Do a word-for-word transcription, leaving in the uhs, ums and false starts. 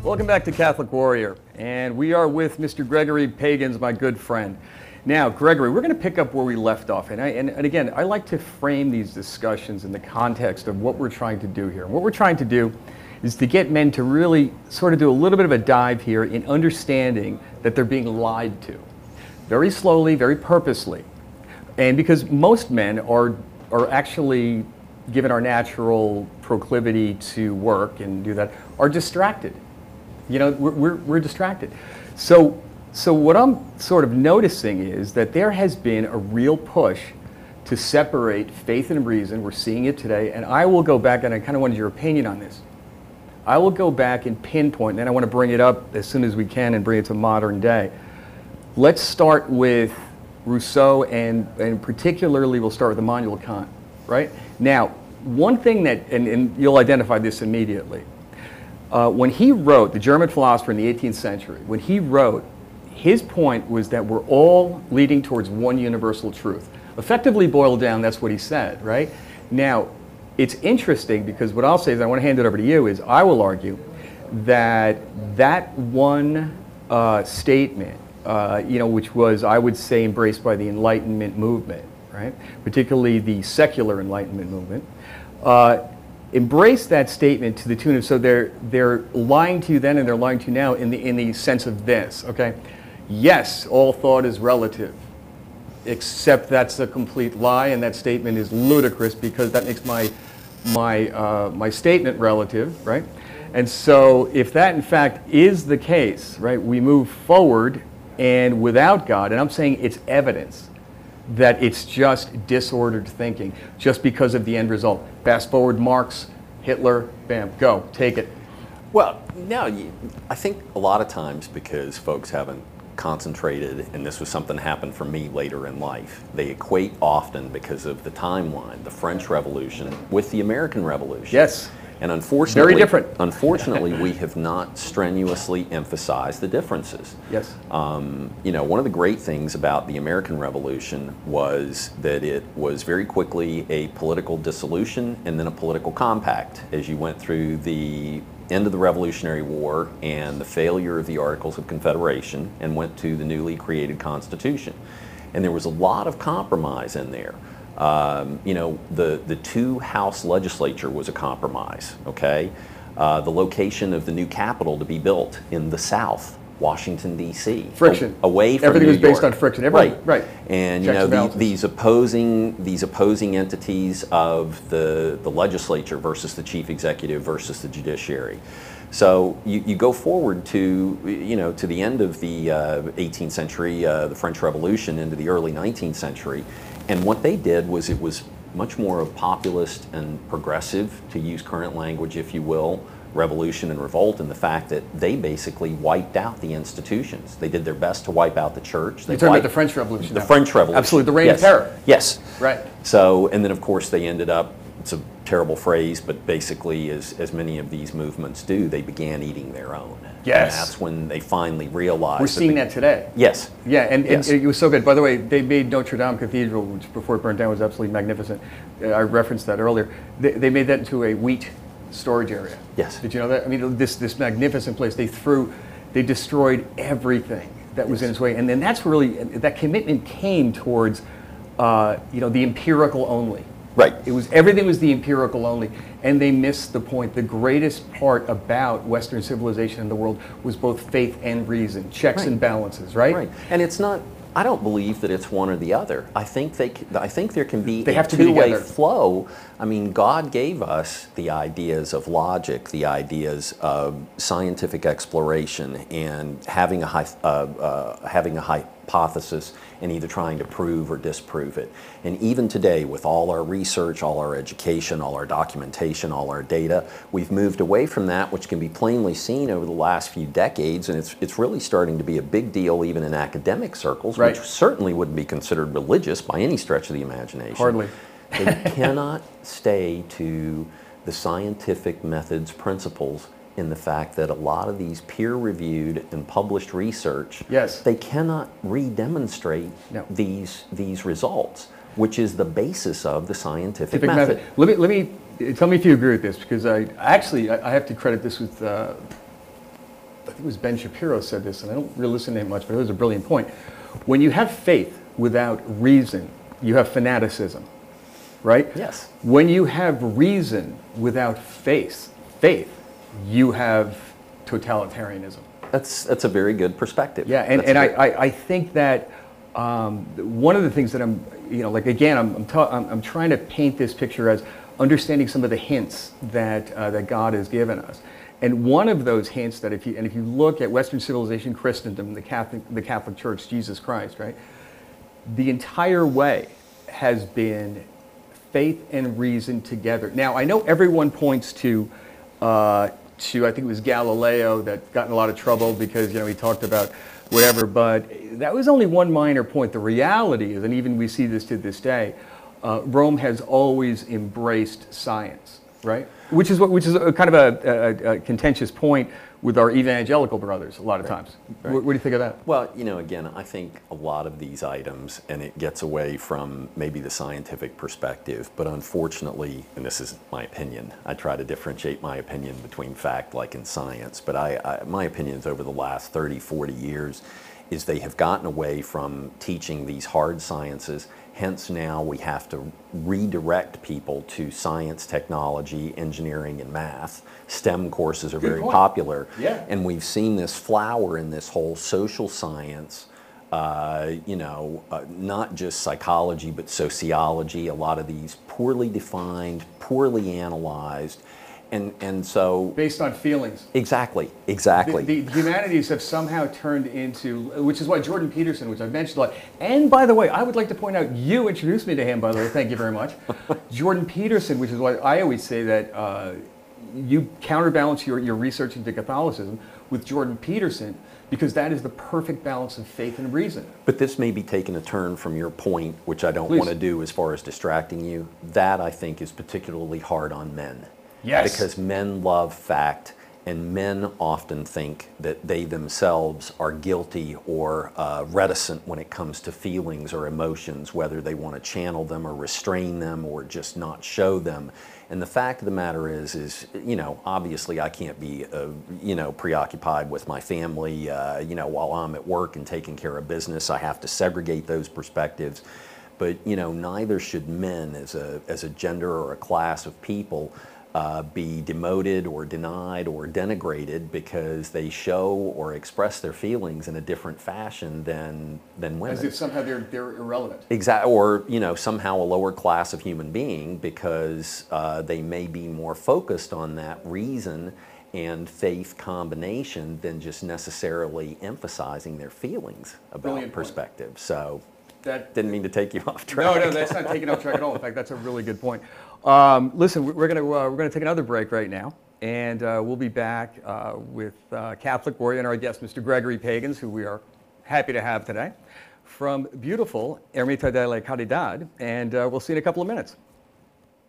Welcome back to Catholic Warrior, and we are with Mister Gregory Pagans, my good friend. Now, Gregory, we're going to pick up where we left off, and, I, and, and again, I like to frame these discussions in the context of what we're trying to do here. And what we're trying to do is to get men to really sort of do a little bit of a dive here in understanding that they're being lied to, very slowly, very purposely, and because most men are are actually, given our natural proclivity to work and do that, are distracted. You know, we're, we're, we're distracted. So, so what I'm sort of noticing is that there has been a real push to separate faith and reason. We're seeing it today, and I will go back, and I kind of wanted your opinion on this. I will go back and pinpoint, and then I want to bring it up as soon as we can and bring it to modern day. Let's start with Rousseau, and, and particularly we'll start with Immanuel Kant, right? Now, one thing that, and, and you'll identify this immediately, Uh, when he wrote, the German philosopher in the eighteenth century, when he wrote, his point was that we're all leading towards one universal truth. Effectively boiled down, that's what he said, right? Now, it's interesting because what I'll say is, I want to hand it over to you, is I will argue that that one uh, statement, uh, you know, which was, I would say, embraced by the Enlightenment movement, right? Particularly the secular Enlightenment movement, uh, embrace that statement to the tune of, so they're they're lying to you then and they're lying to you now in the in the sense of this, okay? Yes, all thought is relative, except that's a complete lie, and that statement is ludicrous because that makes my my uh, my statement relative, right? And so if that in fact is the case, right, we move forward and without God, and I'm saying it's evidence that it's just disordered thinking, just because of the end result. Fast forward Marx, Hitler, bam, go, take it. Well, no, you, I think a lot of times because folks haven't concentrated, and this was something that happened for me later in life, they equate often because of the timeline, the French Revolution with the American Revolution. Yes. And unfortunately, very different. unfortunately, we have not strenuously emphasized the differences. Yes. Um, you know, one of the great things about the American Revolution was that it was very quickly a political dissolution and then a political compact as you went through the end of the Revolutionary War and the failure of the Articles of Confederation and went to the newly created Constitution. And there was a lot of compromise in there. Um, you know, the, the two-house legislature was a compromise, okay? Uh, the location of the new Capitol to be built in the South, Washington, D C Friction. A, away from Everything New was based York. on friction. Everything, right. right. And, you Checks know, and the, balances. these opposing these opposing entities of the, the legislature versus the chief executive versus the judiciary. So you, you go forward to, you know, to the end of the uh, eighteenth century, uh, the French Revolution, into the early nineteenth century, and what they did was it was much more of populist and progressive, to use current language, if you will, revolution and revolt, in the fact that they basically wiped out the institutions. They did their best to wipe out the church. They You're talking wiped, about the French Revolution The now. French Revolution. Absolutely, the reign yes. of terror. Yes. Right. So, and then of course they ended up, it's a terrible phrase, but basically as, as many of these movements do, they began eating their own. Yes. And that's when they finally realized. We're seeing that, that today. Yes. Yeah, and, Yes. and it was so good. By the way, they made Notre Dame Cathedral, which before it burned down was absolutely magnificent. Uh, I referenced that earlier. They, they made that into a wheat storage area. Yes. Did you know that? I mean, this this magnificent place. They threw, they destroyed everything that was Yes. in its way, and then that's really that commitment came towards, uh, you know, the empirical only. Right. It was everything was the empirical only, and they missed the point. The greatest part about Western civilization in the world was both faith and reason, checks Right. and balances, right? Right. And it's not, I don't believe that it's one or the other. I think they, c- I think there can be They a have to be two-way together. flow. I mean, God gave us the ideas of logic, the ideas of scientific exploration, and having a hy- uh, uh, having a hypothesis and either trying to prove or disprove it. And even today, with all our research, all our education, all our documentation, all our data, we've moved away from that, which can be plainly seen over the last few decades, and it's it's really starting to be a big deal even in academic circles, Right. which certainly wouldn't be considered religious by any stretch of the imagination. Hardly. They cannot stay to the scientific methods, principles, in the fact that a lot of these peer-reviewed and published research, Yes. they cannot re-demonstrate No. these these results, which is the basis of the scientific Scientific method. method. Let me let me tell me if you agree with this, because I actually I, I have to credit this with uh, I think it was Ben Shapiro said this, and I don't really listen to him much, but it was a brilliant point. When you have faith without reason, you have fanaticism, right? Yes. When you have reason without faith, faith, you have totalitarianism. That's that's a very good perspective. Yeah, and, That's and I, very- I, I think that um, one of the things that I'm, you know, like again, I'm, I'm, ta- I'm, I'm trying to paint this picture as understanding some of the hints that, uh, that God has given us. And one of those hints that if you, and if you look at Western civilization, Christendom, the Catholic, the Catholic Church, Jesus Christ, right? The entire way has been faith and reason together. Now, I know everyone points to, uh, to I think it was Galileo that got in a lot of trouble because, you know, he talked about whatever, but that was only one minor point. The reality is, and even we see this to this day, uh, Rome has always embraced science, right? Which is what, which is a kind of a, a, a contentious point with our evangelical brothers a lot of times. Right. What, what do you think of that? Well, you know, again, I think a lot of these items, and it gets away from maybe the scientific perspective, but unfortunately, and this is my opinion, I try to differentiate my opinion between fact, like in science, but I, I my opinions over the last thirty, forty years is they have gotten away from teaching these hard sciences. Hence now we have to redirect people to science, technology, engineering, and math. STEM courses are Good very point. popular. Yeah. And we've seen this flower in this whole social science, uh, you know, uh, not just psychology, but sociology, a lot of these poorly defined, poorly analyzed. And, and so... Based on feelings. Exactly, exactly. The, the humanities have somehow turned into, which is why Jordan Peterson, which I've mentioned a lot, and by the way, I would like to point out, you introduced me to him, by the way, thank you very much. Jordan Peterson, which is why I always say that uh, you counterbalance your, your research into Catholicism with Jordan Peterson, because that is the perfect balance of faith and reason. But this may be taking a turn from your point, which I don't Please. want to do as far as distracting you. That, I think, is particularly hard on men. Yes. Because men love fact, and men often think that they themselves are guilty or uh, reticent when it comes to feelings or emotions, whether they want to channel them or restrain them or just not show them. And the fact of the matter is, is you know, obviously I can't be, uh, you know, preoccupied with my family, uh, you know, while I'm at work and taking care of business. I have to segregate those perspectives. But, you know, neither should men as a, as a gender or a class of people Uh, be demoted or denied or denigrated because they show or express their feelings in a different fashion than than women. As if somehow they're, they're irrelevant. Exactly, or you know, somehow a lower class of human being because uh, they may be more focused on that reason and faith combination than just necessarily emphasizing their feelings about Brilliant point. perspective. So, That, didn't mean to take you off track. no, no, that's not taking off track at all. In fact, that's a really good point. Um, listen, we're going to uh, we're going to take another break right now, and uh, we'll be back uh, with uh, Catholic warrior and our guest, Mister Gregory Pagans, who we are happy to have today, from beautiful Ermita de la Caridad, and uh, we'll see you in a couple of minutes.